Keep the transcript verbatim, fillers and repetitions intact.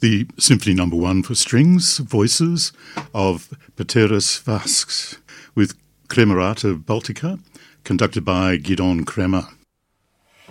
the Symphony Number One for strings, voices of Peteris Vasks with Kremerata Baltica, conducted by Gidon Kremer.